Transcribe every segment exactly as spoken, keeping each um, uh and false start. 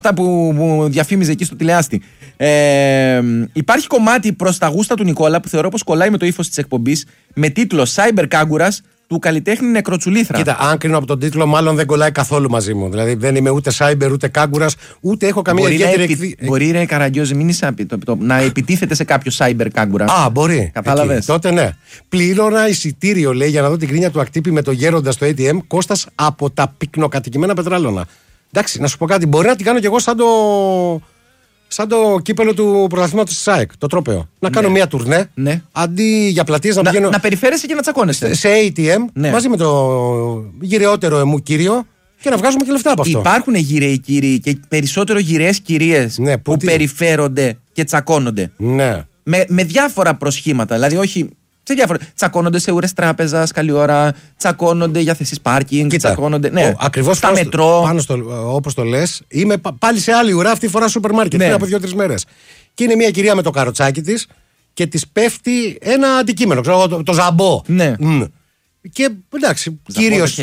που, που διαφήμιζε εκεί στο τηλεάστη. Ε, υπάρχει κομμάτι προς τα γούστα του Νικόλα που θεωρώ πως κολλάει με το ύφος της εκπομπής με τίτλο Cyber Κάγκουρας του καλλιτέχνη Νεκροτσουλήθρα. Κοίτα, αν κρίνω από τον τίτλο, μάλλον δεν κολλάει καθόλου μαζί μου. Δηλαδή δεν είμαι ούτε Cyber ούτε Κάγκουρας, ούτε έχω καμία μπορεί ιδιαίτερη. Να επι... Μπορεί ρε Καραγκιόζη, μην είσαι το, το, να επιτίθεται σε κάποιο Cyber Κάγκουρα. Α, μπορεί. Κατάλαβες. Τότε ναι. Πλήρωνα εισιτήριο, λέει, για να δω την κρίνια του Ακτύπη με το γέροντα στο έι τι εμ Κώστας από τα πυκνοκατοικημένα Πετράλωνα. Εντάξει, να σου πω κάτι. Μπορεί να την κάνω κι εγώ σαν το. Σαν το κύπελο του πρωταθλήματος της ΑΕΚ, το τρόπαιο. Να κάνω ναι. μια τουρνέ. Ναι. Αντί για πλατείες να, να πηγαίνω. Να περιφέρεσαι και να τσακώνεσαι. Σε έι τι εμ ναι. μαζί με το γυρεότερο εμού κύριο και να βγάζουμε και λεφτά από αυτό. Υπάρχουν γυραίοι κύριοι και περισσότερο γυραιές κυρίες ναι, που, που περιφέρονται και τσακώνονται. Ναι. Με, με διάφορα προσχήματα. Δηλαδή, όχι. Σε διάφορα. Τσακώνονται σε ουρές τράπεζας, καλή ώρα. Τσακώνονται για θέσεις πάρκινγκ. Τσακώνονται. Ναι, ακριβώς στα μετρό. Πάνω στο, όπως το λες, είμαι πάλι σε άλλη ουρά αυτή τη φορά σούπερ μάρκετ. Ναι. Πριν από δύο-τρεις μέρες. Και είναι μια κυρία με το καροτσάκι της και της πέφτει ένα αντικείμενο. Ξέρω, το, το ζαμπό. Ναι. Mm. Και εντάξει, κυρίως.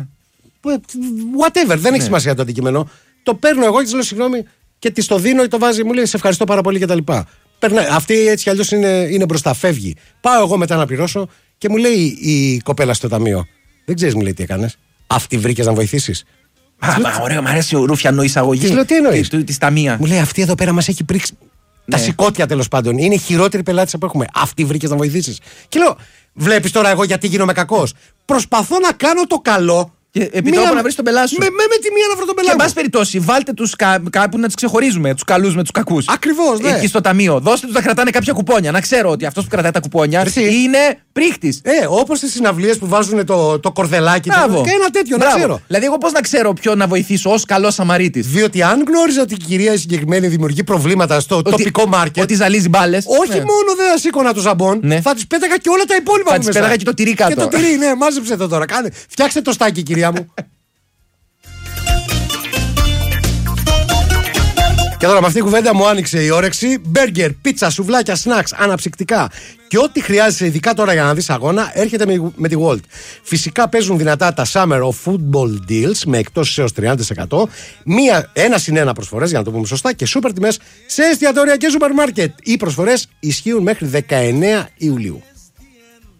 Whatever, δεν ναι. έχει σημασία το αντικείμενο. Το παίρνω εγώ και της λέω συγγνώμη και της το δίνω ή το βάζει, μου λέει σε ευχαριστώ πάρα πολύ κτλ. Αυτή έτσι κι αλλιώς είναι, είναι μπροστά, φεύγει. Πάω εγώ μετά να πληρώσω και μου λέει η κοπέλα στο ταμείο. Δεν ξέρεις, μου λέει, τι έκανες. Αυτή βρήκες να βοηθήσεις. Α, ωραίο, μου αρέσει ο ρούφιανο εισαγωγή. Της λέω, τι εννοείς. Της ταμεία. Μου λέει, αυτή εδώ πέρα μας έχει πρίξει. Ναι. Τα σηκώτια τέλος πάντων. Είναι η χειρότερη πελάτησα που έχουμε. Αυτή βρήκες να βοηθήσεις. Και λέω, βλέπεις τώρα εγώ γιατί γίνομαι κακός. Προσπαθώ να κάνω το καλό. Και επί τόπου να βρει τον πελάτη σου. Με, με, με τη μία να βρω τον πελάτη. Και εν πάση περιπτώσει, βάλτε τους κα, κάπου να τους ξεχωρίζουμε, τους καλούς με τους κακούς. Ακριβώς, ναι. Εκεί στο ταμείο. Δώστε τους να κρατάνε κάποια κουπόνια. Να ξέρω ότι αυτός που κρατάει τα κουπόνια Εσύ. είναι πρίχτης. Ε, όπως στις συναυλίες που βάζουν το, το κορδελάκι. Μπράβο. Και ένα τέτοιο, Μπράβο. να ξέρω. Δηλαδή, εγώ πώς να ξέρω ποιον να βοηθήσω ως καλός Σαμαρίτης. Διότι αν γνώριζα ότι η κυρία η συγκεκριμένη δημιουργεί προβλήματα στο ότι, τοπικό μάρκετ. Ότι ζαλίζει μπάλες. Όχι ναι. μόνο δεν θα σήκωνα το ζαμπόν, ναι. θα τη πέταγα και όλα τα υπόλοιπα. Θα τη πέταγα και το τυρί κάτω. Και το τυρί, ναι, μάζεψε το τώρα. Κάνε. Φτιάξτε το στάκι, κυρία μου. Και τώρα με αυτή η κουβέντα μου άνοιξε η όρεξη. Μπέργκερ, πίτσα, σουβλάκια, σνακς, αναψυκτικά. Και ό,τι χρειάζεσαι, ειδικά τώρα για να δεις αγώνα, έρχεται με τη Walt. Φυσικά παίζουν δυνατά τα Summer of Football Deals με εκτόσεις έως τριάντα τοις εκατό. Μία, ένα συν ένα προσφορές, για να το πούμε σωστά, και σούπερ τιμές σε εστιατόρια και σούπερ μάρκετ. Οι προσφορές ισχύουν μέχρι δεκαεννέα Ιουλίου.